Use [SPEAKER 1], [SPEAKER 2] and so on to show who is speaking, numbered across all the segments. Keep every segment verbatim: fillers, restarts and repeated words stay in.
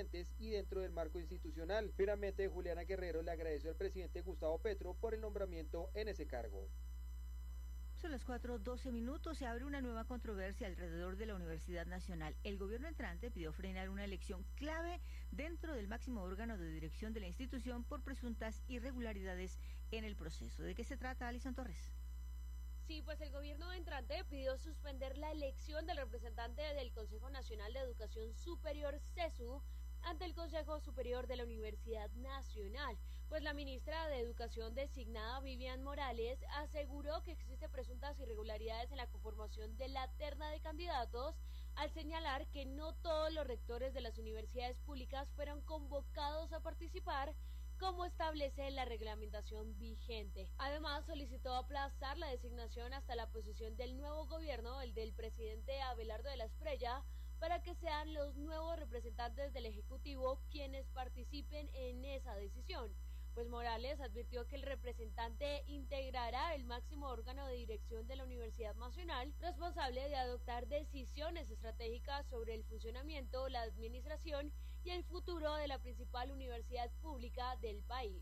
[SPEAKER 1] presidentes y dentro del marco institucional. Finalmente, Juliana Guerrero le agradeció al presidente Gustavo Petro por el nombramiento en ese cargo.
[SPEAKER 2] Son las cuatro doce minutos, se abre una nueva controversia alrededor de la Universidad Nacional. El gobierno entrante pidió frenar una elección clave dentro del máximo órgano de dirección de la institución por presuntas irregularidades en el proceso. ¿De qué se trata, Alison Torres?
[SPEAKER 3] Sí, pues el gobierno entrante pidió suspender la elección del representante del Consejo Nacional de Educación Superior, CESU, ante el Consejo Superior de la Universidad Nacional, pues la ministra de Educación designada, Vivian Morales, aseguró que existen presuntas irregularidades en la conformación de la terna de candidatos, al señalar que no todos los rectores de las universidades públicas fueron convocados a participar, como establece la reglamentación vigente. Además, solicitó aplazar la designación hasta la posesión del nuevo gobierno, el del presidente Abelardo de la Espriella, para que sean los nuevos representantes del Ejecutivo quienes participen en esa decisión. Pues Morales advirtió que el representante integrará el máximo órgano de dirección de la Universidad Nacional, responsable de adoptar decisiones estratégicas sobre el funcionamiento, la administración y el futuro de la principal universidad pública del país.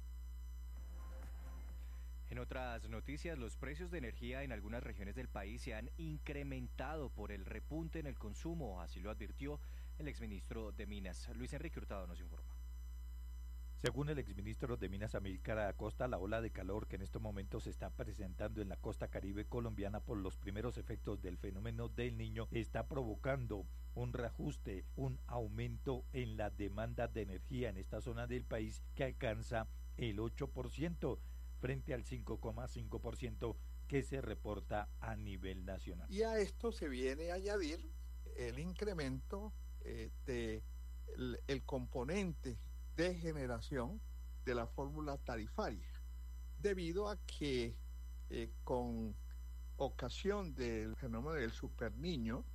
[SPEAKER 4] En otras noticias, los precios de energía en algunas regiones del país se han incrementado por el repunte en el consumo, así lo advirtió el exministro de Minas. Luis Enrique Hurtado nos informa.
[SPEAKER 5] Según el exministro de Minas Amílcar Acosta, la ola de calor que en estos momentos se está presentando en la costa caribe colombiana por los primeros efectos del fenómeno del Niño está provocando un reajuste, un aumento en la demanda de energía en esta zona del país que alcanza el ocho por ciento frente al cinco coma cinco por ciento que se reporta a nivel nacional.
[SPEAKER 6] Y a esto se viene a añadir el incremento eh, de el, el componente de generación de la fórmula tarifaria, debido a que eh, con ocasión del fenómeno del superniño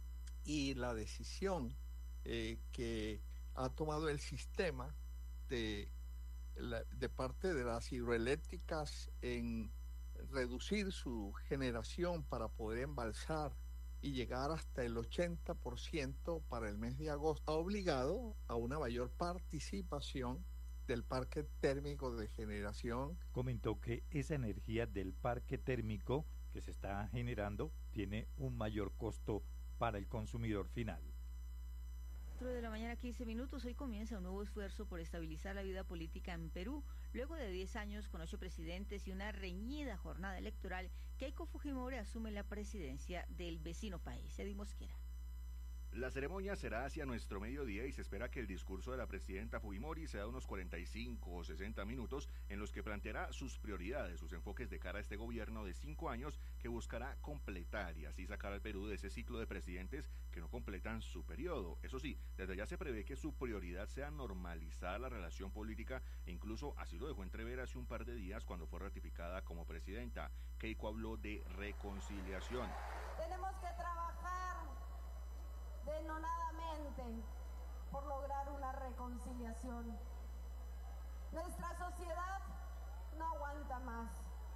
[SPEAKER 6] y la decisión eh, que ha tomado el sistema de, la, de parte de las hidroeléctricas en reducir su generación para poder embalsar y llegar hasta el ochenta por ciento para el mes de agosto, ha obligado a una mayor participación del parque térmico de generación.
[SPEAKER 5] Comentó que esa energía del parque térmico que se está generando tiene un mayor costo para el consumidor final.
[SPEAKER 2] cuatro de la mañana, quince minutos. Hoy comienza un nuevo esfuerzo por estabilizar la vida política en Perú. Luego de diez años con ocho presidentes y una reñida jornada electoral, Keiko Fujimori asume la presidencia del vecino país. Eddie Mosquera.
[SPEAKER 7] La ceremonia será hacia nuestro mediodía y se espera que el discurso de la presidenta Fujimori sea de unos cuarenta y cinco o sesenta minutos en los que planteará sus prioridades, sus enfoques de cara a este gobierno de cinco años que buscará completar y así sacar al Perú de ese ciclo de presidentes que no completan su periodo. Eso sí, desde ya se prevé que su prioridad sea normalizar la relación política e incluso así lo dejó entrever hace un par de días cuando fue ratificada como presidenta. Keiko habló de reconciliación.
[SPEAKER 8] Tenemos que trabajar denodadamente por lograr una reconciliación. Nuestra sociedad no aguanta más.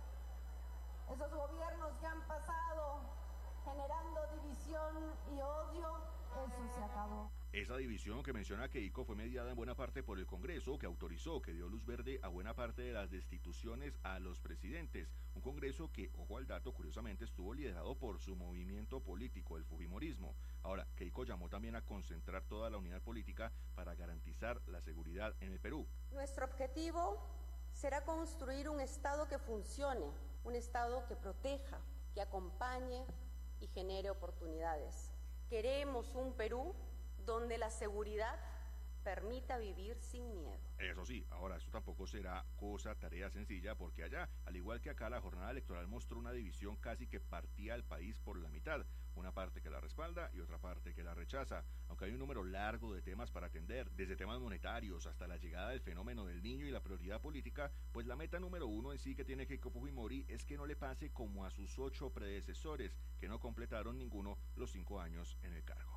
[SPEAKER 8] Esos gobiernos que han pasado generando división y odio, eso se acabó.
[SPEAKER 7] Esa división que menciona Keiko fue mediada en buena parte por el Congreso, que autorizó, que dio luz verde a buena parte de las destituciones a los presidentes. Un Congreso que, ojo al dato, curiosamente estuvo liderado por su movimiento político, el Fujimorismo. Ahora, Keiko llamó también a concentrar toda la unidad política para garantizar la seguridad en el Perú.
[SPEAKER 9] Nuestro objetivo será construir un Estado que funcione, un Estado que proteja, que acompañe y genere oportunidades. Queremos un Perú donde la seguridad permita vivir sin miedo.
[SPEAKER 7] Eso sí, ahora esto tampoco será cosa, tarea sencilla, porque allá, al igual que acá, la jornada electoral mostró una división casi que partía al país por la mitad, una parte que la respalda y otra parte que la rechaza, aunque hay un número largo de temas para atender, desde temas monetarios hasta la llegada del fenómeno del niño y la prioridad política, pues la meta número uno en sí que tiene Keiko Fujimori es que no le pase como a sus ocho predecesores, que no completaron ninguno los cinco años en el cargo.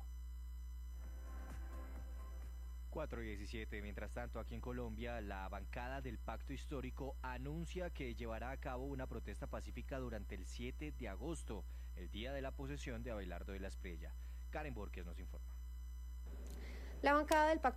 [SPEAKER 4] cuatro diecisiete. Mientras tanto, aquí en Colombia, la bancada del Pacto Histórico anuncia que llevará a cabo una protesta pacífica durante el siete de agosto, el día de la posesión de Abelardo de la Espriella. Karen Borges nos informa.
[SPEAKER 10] La bancada del Pacto